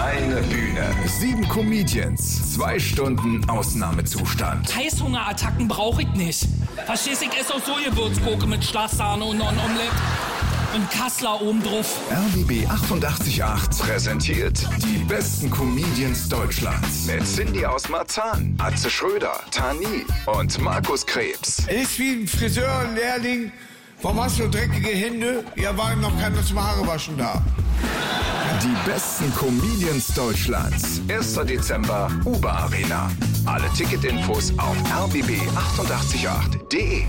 Eine Bühne, 7 Comedians, 2 Stunden Ausnahmezustand. Heißhungerattacken brauche ich nicht. Verstehst du, ich esse auch so Gewürzgurke mit Schlagsahne und noch ein Omelett. Und Kassler oben drauf. RBB 88.8 präsentiert die besten Comedians Deutschlands. Mit Cindy aus Marzahn, Atze Schröder, Tani und Markus Krebs. Ist wie ein Friseurlehrling. Warum hast du dreckige Hände? Ja, war noch keiner zum Haarewaschen da. Die besten Comedians Deutschlands. 1. Dezember, Uber Arena. Alle Ticketinfos auf rbb888.de.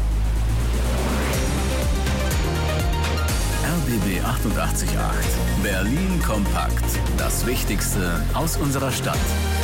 RBB 88.8. Berlin kompakt. Das Wichtigste aus unserer Stadt.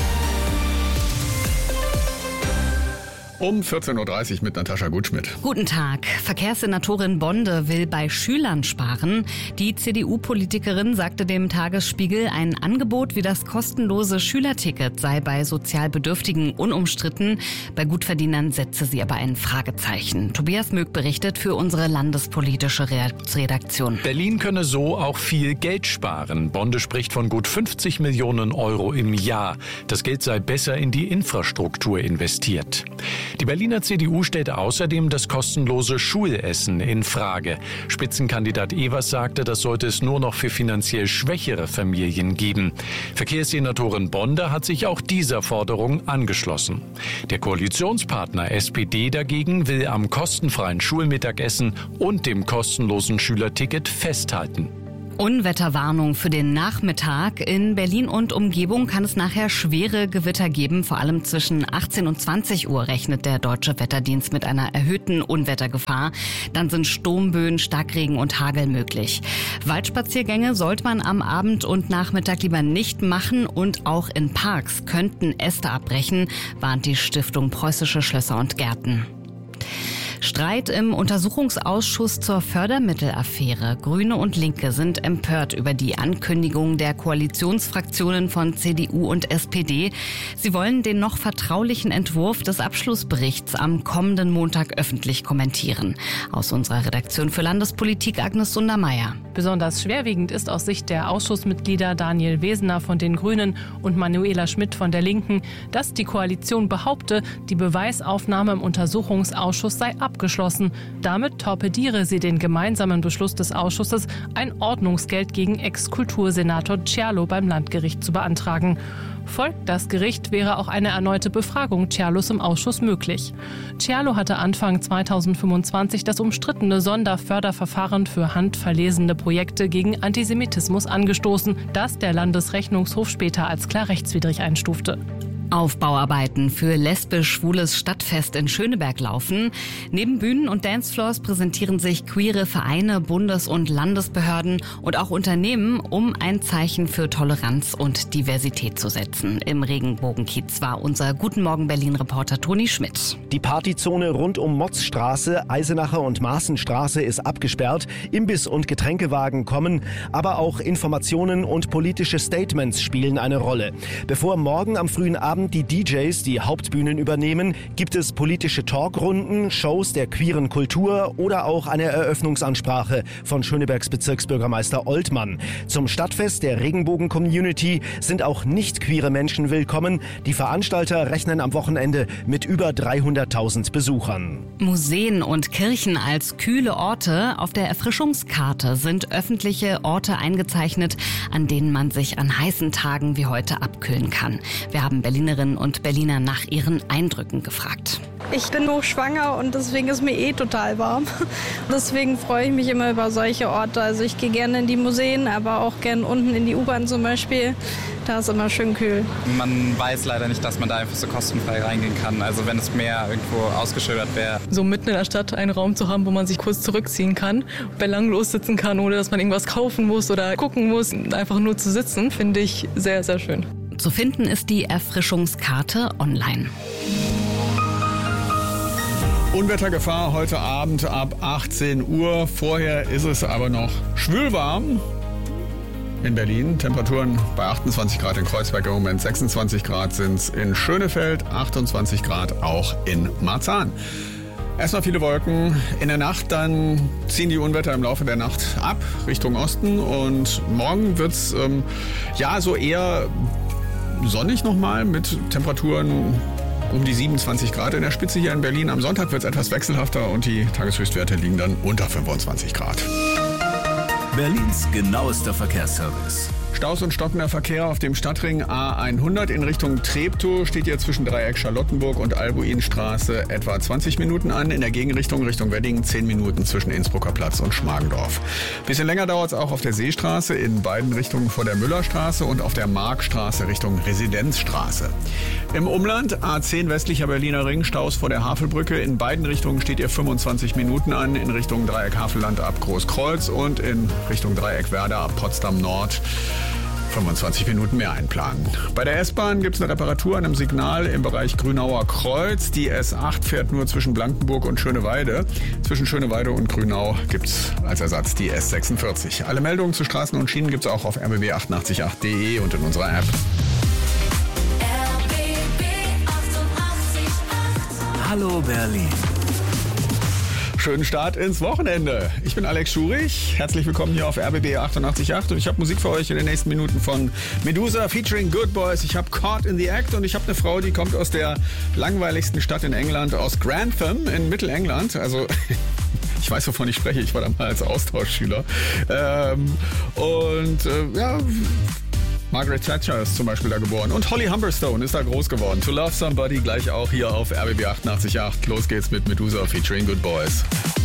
Um 14.30 Uhr mit Natascha Gutschmidt. Guten Tag. Verkehrssenatorin Bonde will bei Schülern sparen. Die CDU-Politikerin sagte dem Tagesspiegel, ein Angebot wie das kostenlose Schülerticket sei bei sozial Bedürftigen unumstritten. Bei Gutverdienern setze sie aber ein Fragezeichen. Tobias Möck berichtet für unsere landespolitische Redaktion. Berlin könne so auch viel Geld sparen. Bonde spricht von gut 50 Millionen Euro im Jahr. Das Geld sei besser in die Infrastruktur investiert. Die Berliner CDU stellt außerdem das kostenlose Schulessen in Frage. Spitzenkandidat Evers sagte, das sollte es nur noch für finanziell schwächere Familien geben. Verkehrssenatorin Bonde hat sich auch dieser Forderung angeschlossen. Der Koalitionspartner SPD dagegen will am kostenfreien Schulmittagessen und dem kostenlosen Schülerticket festhalten. Unwetterwarnung für den Nachmittag. In Berlin und Umgebung kann es nachher schwere Gewitter geben. Vor allem zwischen 18 und 20 Uhr rechnet der Deutsche Wetterdienst mit einer erhöhten Unwettergefahr. Dann sind Sturmböen, Starkregen und Hagel möglich. Waldspaziergänge sollte man am Abend und Nachmittag lieber nicht machen und auch in Parks könnten Äste abbrechen, warnt die Stiftung Preußische Schlösser und Gärten. Streit im Untersuchungsausschuss zur Fördermittelaffäre. Grüne und Linke sind empört über die Ankündigung der Koalitionsfraktionen von CDU und SPD. Sie wollen den noch vertraulichen Entwurf des Abschlussberichts am kommenden Montag öffentlich kommentieren. Aus unserer Redaktion für Landespolitik Agnes Sundermeier. Besonders schwerwiegend ist aus Sicht der Ausschussmitglieder Daniel Wesener von den Grünen und Manuela Schmidt von der Linken, dass die Koalition behaupte, die Beweisaufnahme im Untersuchungsausschuss sei abgeschlossen. Damit torpediere sie den gemeinsamen Beschluss des Ausschusses, ein Ordnungsgeld gegen Ex-Kultursenator Ciarlo beim Landgericht zu beantragen. Folgt das Gericht, wäre auch eine erneute Befragung Ciarlos im Ausschuss möglich. Ciarlo hatte Anfang 2025 das umstrittene Sonderförderverfahren für handverlesene Projekte gegen Antisemitismus angestoßen, das der Landesrechnungshof später als klar rechtswidrig einstufte. Aufbauarbeiten für lesbisch-schwules Stadtfest in Schöneberg laufen. Neben Bühnen und Dancefloors präsentieren sich queere Vereine, Bundes- und Landesbehörden und auch Unternehmen, um ein Zeichen für Toleranz und Diversität zu setzen. Im Regenbogenkiez war unser Guten Morgen Berlin-Reporter Toni Schmidt. Die Partyzone rund um Motzstraße, Eisenacher und Maaßenstraße ist abgesperrt. Imbiss- und Getränkewagen kommen, aber auch Informationen und politische Statements spielen eine Rolle. Bevor morgen am frühen Abend die DJs die Hauptbühnen übernehmen, gibt es politische Talkrunden, Shows der queeren Kultur oder auch eine Eröffnungsansprache von Schönebergs Bezirksbürgermeister Oltmann. Zum Stadtfest der Regenbogen-Community sind auch nicht queere Menschen willkommen. Die Veranstalter rechnen am Wochenende mit über 300.000 Besuchern. Museen und Kirchen als kühle Orte. Auf der Erfrischungskarte sind öffentliche Orte eingezeichnet, an denen man sich an heißen Tagen wie heute abkühlen kann. Wir haben Berlinerinnen und Berliner nach ihren Eindrücken gefragt. Ich bin hochschwanger und deswegen ist mir total warm. Deswegen freue ich mich immer über solche Orte. Also ich gehe gerne in die Museen, aber auch gerne unten in die U-Bahn zum Beispiel. Da ist immer schön kühl. Man weiß leider nicht, dass man da einfach so kostenfrei reingehen kann. Also wenn es mehr irgendwo ausgeschildert wäre. So mitten in der Stadt einen Raum zu haben, wo man sich kurz zurückziehen kann, belanglos sitzen kann, ohne dass man irgendwas kaufen muss oder gucken muss. Einfach nur zu sitzen, finde ich sehr, sehr schön. Zu finden ist die Erfrischungskarte online. Unwettergefahr heute Abend ab 18 Uhr. Vorher ist es aber noch schwülwarm in Berlin. Temperaturen bei 28 Grad in Kreuzberg im Moment, 26 Grad sind es in Schönefeld, 28 Grad auch in Marzahn. Erstmal viele Wolken. In der Nacht dann ziehen die Unwetter im Laufe der Nacht ab Richtung Osten und morgen wird's so eher sonnig nochmal mit Temperaturen um die 27 Grad in der Spitze hier in Berlin. Am Sonntag wird es etwas wechselhafter und die Tageshöchstwerte liegen dann unter 25 Grad. Berlins genauester Verkehrsservice. Staus und stockender Verkehr auf dem Stadtring A100 in Richtung Treptow steht jetzt zwischen Dreieck Charlottenburg und Albuinstraße etwa 20 Minuten an. In der Gegenrichtung Richtung Wedding 10 Minuten zwischen Innsbrucker Platz und Schmargendorf. Bisschen länger dauert es auch auf der Seestraße in beiden Richtungen vor der Müllerstraße und auf der Markstraße Richtung Residenzstraße. Im Umland A10 westlicher Berliner Ring Staus vor der Havelbrücke. In beiden Richtungen steht ihr 25 Minuten an. In Richtung Dreieck Havelland ab Großkreuz und in Richtung Dreieck Werder ab Potsdam Nord 25 Minuten mehr einplanen. Bei der S-Bahn gibt es eine Reparatur an einem Signal im Bereich Grünauer Kreuz. Die S8 fährt nur zwischen Blankenburg und Schöneweide. Zwischen Schöneweide und Grünau gibt es als Ersatz die S46. Alle Meldungen zu Straßen und Schienen gibt es auch auf rbb888.de und in unserer App. Hallo Berlin. Schönen Start ins Wochenende. Ich bin Alex Schurich. Herzlich willkommen hier auf RBB 88.8 und ich habe Musik für euch in den nächsten Minuten von Medusa featuring Good Boys. Ich habe Caught in the Act und ich habe eine Frau, die kommt aus der langweiligsten Stadt in England, aus Grantham in Mittelengland. Also ich weiß, wovon ich spreche. Ich war da mal als Austauschschüler. Margaret Thatcher ist zum Beispiel da geboren. Und Holly Humberstone ist da groß geworden. To Love Somebody gleich auch hier auf RBB 88.8. Los geht's mit Medusa featuring Good Boys.